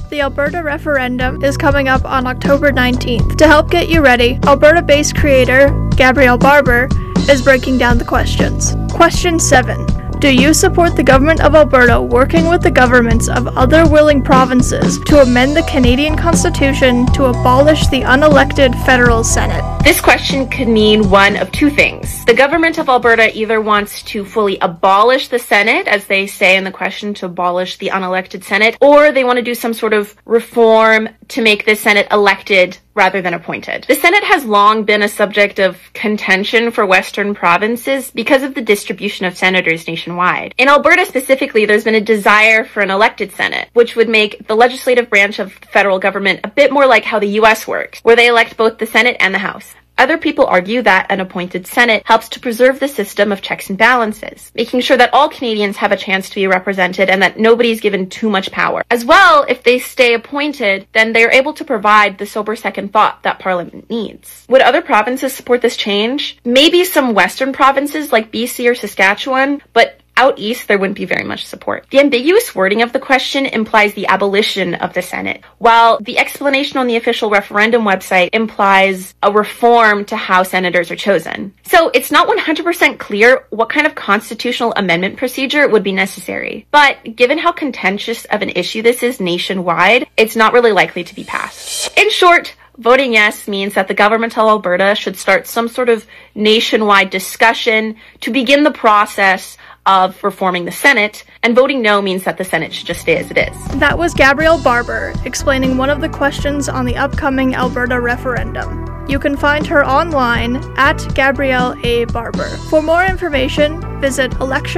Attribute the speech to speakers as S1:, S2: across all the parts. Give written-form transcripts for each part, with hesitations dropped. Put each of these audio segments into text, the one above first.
S1: The Alberta referendum is coming up on October 19th. To help get you ready, Alberta-based creator Gabrielle Barber is breaking down the questions. Question 7. Do you support the government of Alberta working with the governments of other willing provinces to amend the Canadian Constitution to abolish the unelected federal Senate?
S2: This question could mean one of two things. The government of Alberta either wants to fully abolish the Senate, as they say in the question, to abolish the unelected Senate, or they want to do some sort of reform to make the Senate elected rather than appointed. The Senate has long been a subject of contention for Western provinces because of the distribution of senators nationwide. In Alberta specifically, there's been a desire for an elected Senate, which would make the legislative branch of the federal government a bit more like how the US works, where they elect both the Senate and the House. Other people argue that an appointed Senate helps to preserve the system of checks and balances, making sure that all Canadians have a chance to be represented and that nobody's given too much power. As well, if they stay appointed, then they're able to provide the sober second thought that Parliament needs. Would other provinces support this change? Maybe some Western provinces like BC or Saskatchewan, but out east, there wouldn't be very much support. The ambiguous wording of the question implies the abolition of the Senate, while the explanation on the official referendum website implies a reform to how senators are chosen. So it's not 100% clear what kind of constitutional amendment procedure would be necessary. But given how contentious of an issue this is nationwide, it's not really likely to be passed. In short, voting yes means that the government of Alberta should start some sort of nationwide discussion to begin the process of reforming the Senate, and voting no means that the Senate should just stay as it is.
S1: That was Gabrielle Barber explaining one of the questions on the upcoming Alberta referendum. You can find her online at Gabrielle A. Barber. For more information, visit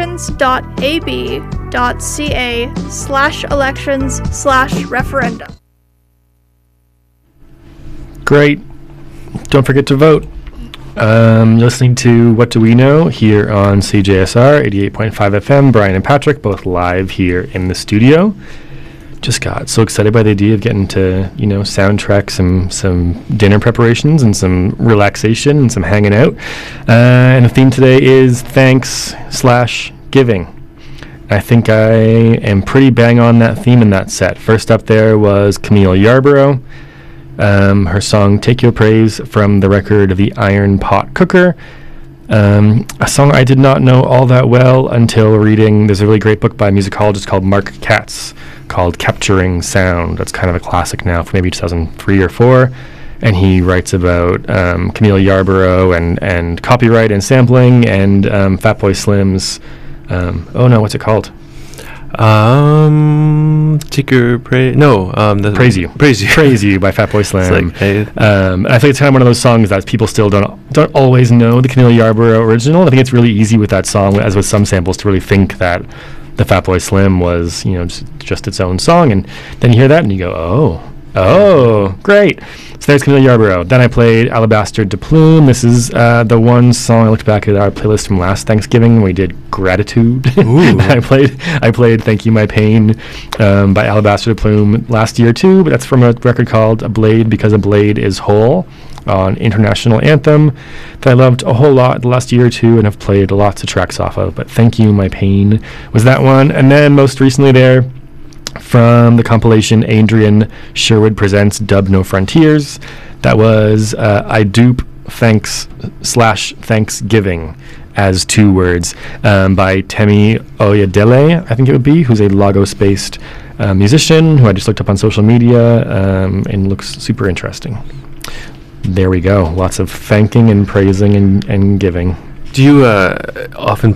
S1: elections.ab.ca/elections/referendum.
S3: Great. Don't forget to vote. You're listening to What Do We Know here on CJSR 88.5 FM. Brian and Patrick both live here in the studio. Just got so excited by the idea of getting to, soundtrack some dinner preparations and some relaxation and some hanging out. And the theme today is thanks/giving. I think I am pretty bang on that theme in that set. First up there was Camille Yarborough. Her song Take Your Praise from the record The Iron Pot Cooker. A song I did not know all that well until reading, there's a really great book by a musicologist called Mark Katz called Capturing Sound. That's kind of a classic now from maybe 2003 or 4. And he writes about Camille Yarborough and copyright and sampling and Fatboy Slim's, what's it called?
S4: Take Your Praise. No,
S3: Praise You.
S4: Praise You.
S3: Praise You by Fatboy Slim.
S4: It's like, hey.
S3: I think it's kind of one of those songs that people still don't always know the Camille Yarborough original. I think it's really easy with that song, as with some samples, to really think that the Fatboy Slim was, just its own song. And then you hear that and you go, oh, great. So there's Camille Yarborough. Then I played Alabaster de Plume. This is the one song I looked back at our playlist from last Thanksgiving when we did Gratitude. I played Thank You My Pain by Alabaster de Plume last year too, but that's from a record called A Blade Because a Blade is Whole, on International Anthem, that I loved a whole lot the last year or two and have played lots of tracks off of. But Thank You My Pain was that one. And then most recently there, from the compilation Adrian Sherwood Presents Dub No Frontiers, that was I Dupe Thanks/Thanksgiving as 2 words by Temi Oyedele, I think it would be, who's a Lagos-based musician who I just looked up on social media and looks super interesting. There we go. Lots of thanking and praising and giving.
S4: Do you often